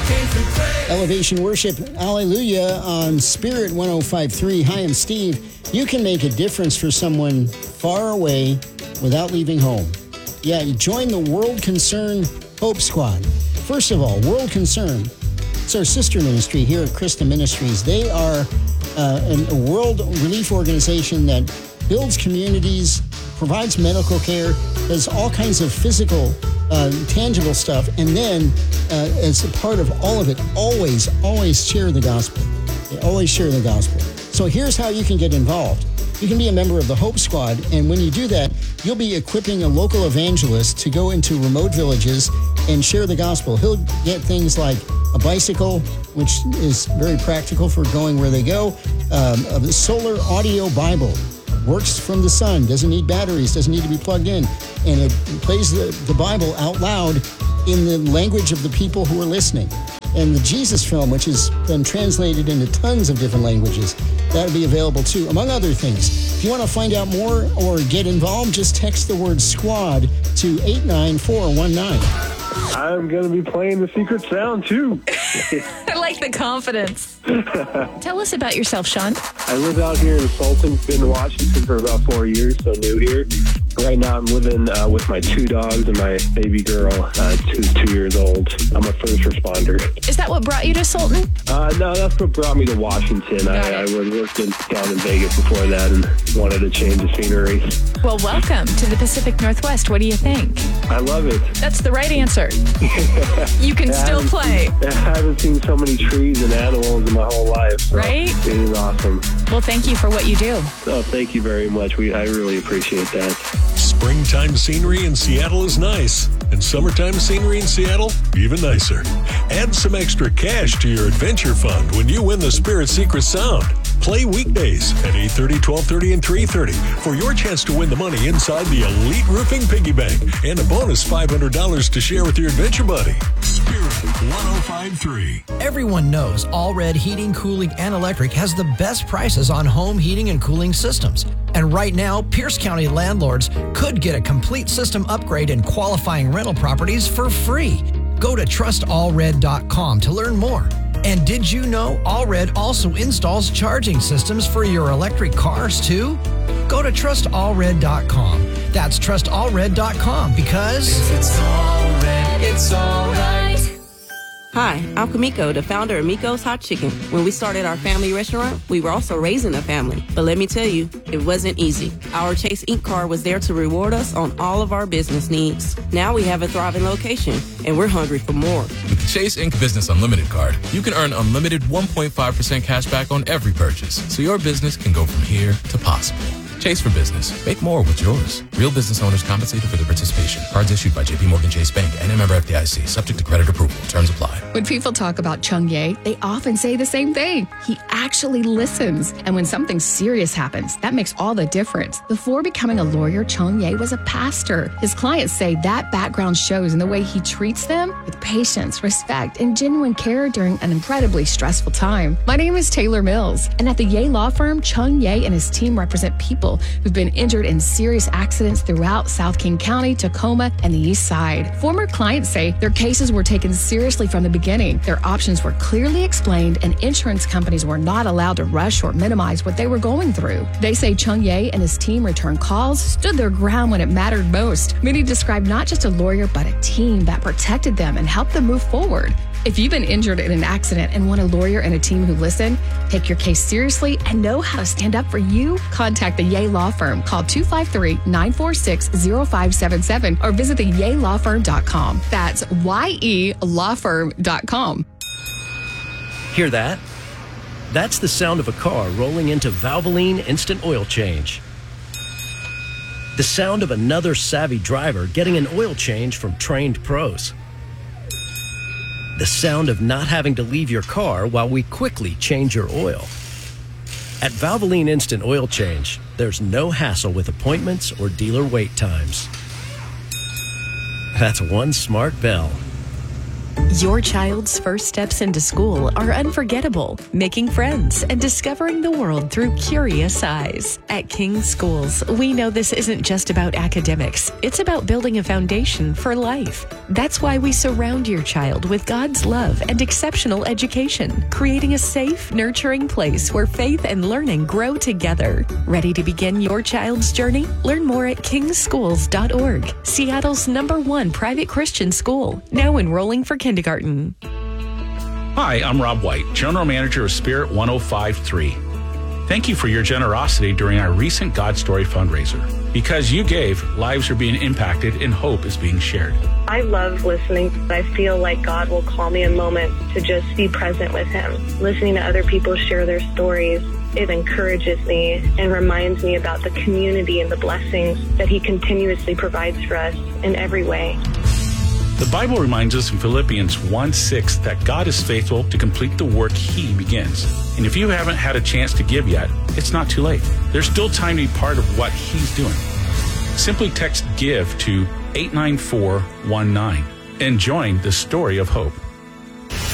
Elevation Worship, hallelujah, on Spirit 105.3. Hi, I'm Steve. You can make a difference for someone far away without leaving home. Yeah, you join the World Concern Hope Squad. First of all, World Concern, it's our sister ministry here at Christa Ministries. They are a world relief organization that builds communities, provides medical care, does all kinds of physical, tangible stuff, and then as a part of all of it, always share the gospel. They always share the gospel. So here's how you can get involved. You can be a member of the Hope Squad, and when you do that, you'll be equipping a local evangelist to go into remote villages and share the gospel. He'll get things like a bicycle, which is very practical for going where they go, a solar audio Bible, works from the sun, doesn't need batteries, doesn't need to be plugged in, and it plays the Bible out loud in the language of the people who are listening. And the Jesus film, which has been translated into tons of different languages, that'll be available too, among other things. If you want to find out more or get involved, just text the word SQUAD to 89419. I'm going to be playing the secret sound too. I like the confidence. Tell us about yourself, Sean. I live out here in Fulton, been in Washington for about 4 years, so new here. Right now I'm living with my 2 dogs and my baby girl, who's 2 years old. I'm a first responder. Is that what brought you to Sultan? No, that's what brought me to Washington. I was working down in Vegas before that and wanted to change the scenery. Well, welcome to the Pacific Northwest. What do you think? I love it. That's the right answer. You can still play. I haven't seen so many trees and animals in my whole life. So right? It is awesome. Well, thank you for what you do. Oh, thank you very much. I really appreciate that. Springtime scenery in Seattle is nice, and summertime scenery in Seattle, even nicer. Add some extra cash to your adventure fund when you win the Spirit Secret Sound. Play weekdays at 8:30, 12:30, and 3:30 for your chance to win the money inside the Elite Roofing Piggy Bank and a bonus $500 to share with your adventure buddy. Spirit 105.3. Everyone knows All Red Heating, Cooling, and Electric has the best prices on home heating and cooling systems. And right now, Pierce County landlords could get a complete system upgrade in qualifying rental properties for free. Go to trustallred.com to learn more. And did you know Allred also installs charging systems for your electric cars too? Go to trustallred.com. That's trustallred.com because if it's all red, it's all right. Hi, I'm Kamiko, the founder of Miko's Hot Chicken. When we started our family restaurant, we were also raising a family. But let me tell you, it wasn't easy. Our Chase Inc. card was there to reward us on all of our business needs. Now we have a thriving location, and we're hungry for more. With the Chase Inc. Business Unlimited card, you can earn unlimited 1.5% cash back on every purchase, so your business can go from here to possible. Chase for Business. Make more with yours. Real business owners compensated for their participation. Cards issued by J.P. Morgan Chase Bank and a member FDIC. Subject to credit approval. Terms apply. When people talk about Chung Ye, they often say the same thing. He actually listens. And when something serious happens, that makes all the difference. Before becoming a lawyer, Chung Ye was a pastor. His clients say that background shows in the way he treats them with patience, respect, and genuine care during an incredibly stressful time. My name is Taylor Mills, and at the Ye Law Firm, Chung Ye and his team represent people who've been injured in serious accidents throughout South King County, Tacoma, and the East Side. Former clients say their cases were taken seriously from the beginning. Their options were clearly explained, and insurance companies were not allowed to rush or minimize what they were going through. They say Chung Ye and his team returned calls, stood their ground when it mattered most. Many describe not just a lawyer, but a team that protected them and helped them move forward. If you've been injured in an accident and want a lawyer and a team who listen, take your case seriously, and know how to stand up for you, contact the Ye Law Firm. Call 253-946-0577 or visit theyelawfirm.com. That's YELawfirm.com. Hear that? That's the sound of a car rolling into Valvoline Instant Oil Change. The sound of another savvy driver getting an oil change from trained pros. The sound of not having to leave your car while we quickly change your oil. At Valvoline Instant Oil Change, there's no hassle with appointments or dealer wait times. That's one smart bell. Your child's first steps into school are unforgettable, making friends and discovering the world through curious eyes. At King's Schools, we know this isn't just about academics. It's about building a foundation for life. That's why we surround your child with God's love and exceptional education, creating a safe, nurturing place where faith and learning grow together. Ready to begin your child's journey? Learn more at kingschools.org, Seattle's #1 private Christian school, now enrolling for kindergarten. Hi, I'm Rob White, General Manager of Spirit 105.3. Thank you for your generosity during our recent God Story fundraiser. Because you gave, lives are being impacted and hope is being shared. I love listening. I feel like God will call me a moment to just be present with Him. Listening to other people share their stories, it encourages me and reminds me about the community and the blessings that He continuously provides for us in every way. The Bible reminds us in Philippians 1:6 that God is faithful to complete the work He begins. And if you haven't had a chance to give yet, it's not too late. There's still time to be part of what He's doing. Simply text GIVE to 89419 and join the story of hope.